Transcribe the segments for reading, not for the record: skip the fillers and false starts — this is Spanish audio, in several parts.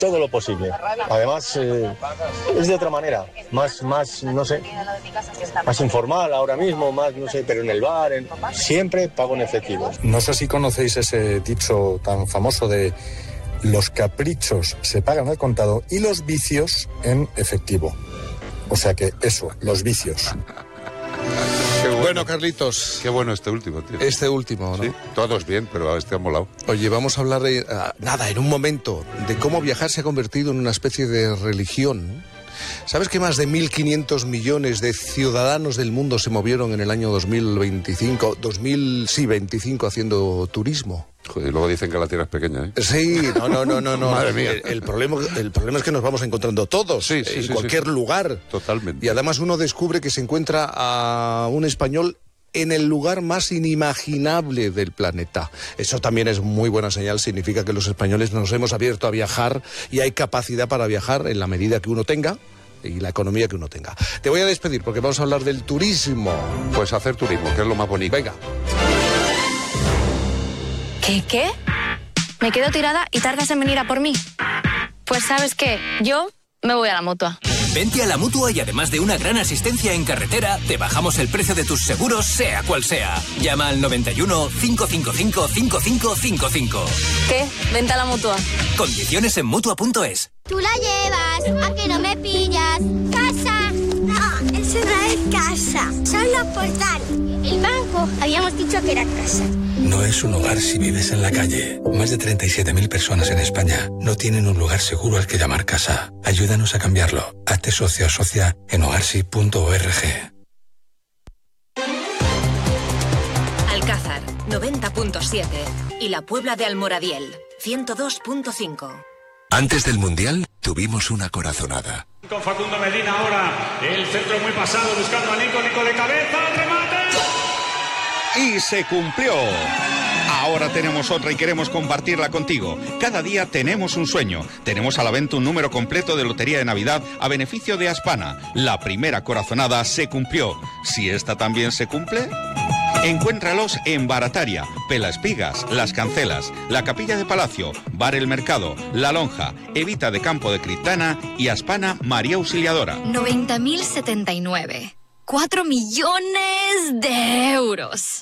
todo lo posible. Además, es de otra manera, más, no sé, más informal ahora mismo, más, no sé, pero en el bar, siempre pago en efectivo. No sé si conocéis ese dicho tan famoso de los caprichos se pagan al contado y los vicios en efectivo. O sea que eso, los vicios. Bueno, Carlitos. Qué bueno este último, tío. Este último, ¿no? Sí, todos bien, pero este ha molado. Oye, vamos a hablar en un momento, de cómo viajar se ha convertido en una especie de religión. ¿Sabes que más de 1.500 millones de ciudadanos del mundo se movieron en el año 25 haciendo turismo? Joder, y luego dicen que la tierra es pequeña, ¿eh? Sí, no. Madre mía. El problema es que nos vamos encontrando todos, en cualquier lugar. Totalmente. Y además uno descubre que se encuentra a un español en el lugar más inimaginable del planeta. Eso también es muy buena señal, significa que los españoles nos hemos abierto a viajar y hay capacidad para viajar en la medida que uno tenga y la economía que uno tenga. Te voy a despedir porque vamos a hablar del turismo. Pues hacer turismo, que es lo más bonito. Venga. ¿Qué? Me quedo tirada y tardas en venir a por mí. Pues ¿sabes qué? Yo me voy a la Mutua. Vente a la Mutua y además de una gran asistencia en carretera, te bajamos el precio de tus seguros, sea cual sea. Llama al 91 555 5555. ¿Qué? Vente a la Mutua. Condiciones en Mutua.es. Tú la llevas, ¿a que no me pillas? ¡Casa! No, eso no es casa, son los portales. El banco, habíamos dicho que era casa. No es un hogar si vives en la calle. Más de 37.000 personas en España no tienen un lugar seguro al que llamar casa. Ayúdanos a cambiarlo. Hazte socio o socia en hogarsi.org. Alcázar, 90.7. Y la Puebla de Almoradiel, 102.5. Antes del Mundial, tuvimos una corazonada. Con Facundo Medina ahora, el centro muy pasado, buscando a Nico de cabeza, remate. Y se cumplió. Ahora tenemos otra y queremos compartirla contigo. Cada día tenemos un sueño. Tenemos a la venta un número completo de Lotería de Navidad a beneficio de Aspana. La primera corazonada se cumplió. Si esta también se cumple, encuéntralos en Barataria, Pelaspigas, Las Cancelas, La Capilla de Palacio, Bar El Mercado, La Lonja, Evita de Campo de Criptana y Aspana María Auxiliadora. 90.079. 4 millones de euros.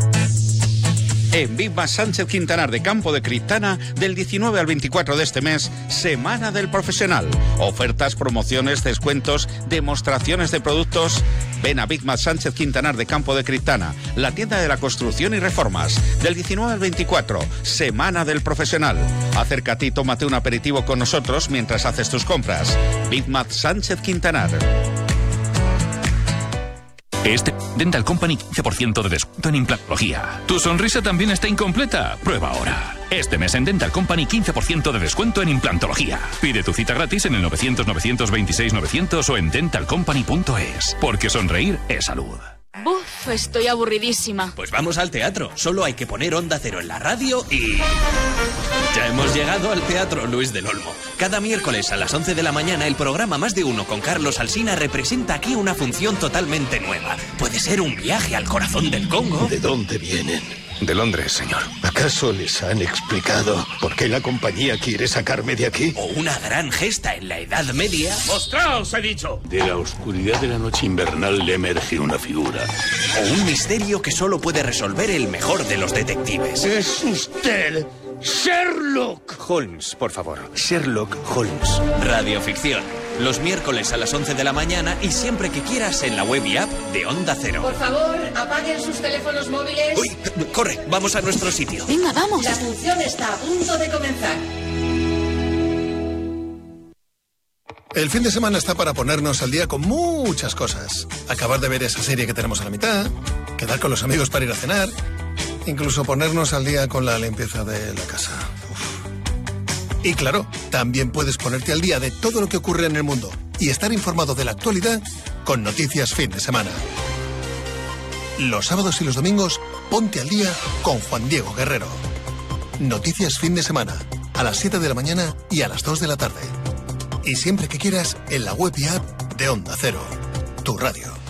En Viva Sánchez Quintanar de Campo de Criptana, del 19 al 24 de este mes, Semana del Profesional. Ofertas, promociones, descuentos, demostraciones de productos. Ven a Big Mac Sánchez Quintanar de Campo de Criptana, la tienda de la construcción y reformas. Del 19 al 24, Semana del Profesional. Acércate y tómate un aperitivo con nosotros mientras haces tus compras. Big Mac Sánchez Quintanar. Dental Company 15% de descuento en implantología. ¿Tu sonrisa también está incompleta? Prueba ahora. Este mes en Dental Company 15% de descuento en implantología. Pide tu cita gratis en el 900-926-900 o en dentalcompany.es. Porque sonreír es salud. Buf, estoy aburridísima. Pues vamos al teatro. Solo hay que poner Onda Cero en la radio y... Ya hemos llegado al Teatro Luis del Olmo. Cada miércoles a las 11 de la mañana el programa Más de Uno con Carlos Alsina representa aquí una función totalmente nueva. Puede ser un viaje al corazón del Congo. ¿De dónde vienen? De Londres, señor. ¿Acaso les han explicado por qué la compañía quiere sacarme de aquí? O una gran gesta en la Edad Media. ¡Mostraos, he dicho! De la oscuridad de la noche invernal le emerge una figura. O un misterio que solo puede resolver el mejor de los detectives. ¡Es usted! ¡Sherlock! Holmes, por favor. Sherlock Holmes. Radioficción. Los miércoles a las 11 de la mañana y siempre que quieras en la web y app de Onda Cero. Por favor, apaguen sus teléfonos móviles. Uy, corre, vamos a nuestro sitio. Venga, vamos. La función está a punto de comenzar. El fin de semana está para ponernos al día con muchas cosas. Acabar de ver esa serie que tenemos a la mitad, quedar con los amigos para ir a cenar, incluso ponernos al día con la limpieza de la casa. Y claro, también puedes ponerte al día de todo lo que ocurre en el mundo y estar informado de la actualidad con Noticias Fin de Semana. Los sábados y los domingos, ponte al día con Juan Diego Guerrero. Noticias Fin de Semana, a las 7 de la mañana y a las 2 de la tarde. Y siempre que quieras, en la web y app de Onda Cero, tu radio.